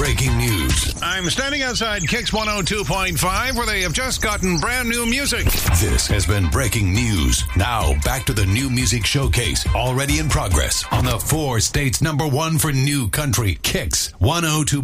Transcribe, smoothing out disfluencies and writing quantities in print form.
breaking news. I'm standing outside Kicks 102.5 where they have just gotten brand new music. This has been breaking news. Now, back to the new music showcase, already in progress on the 4 states #1 for new country, Kicks 102.5.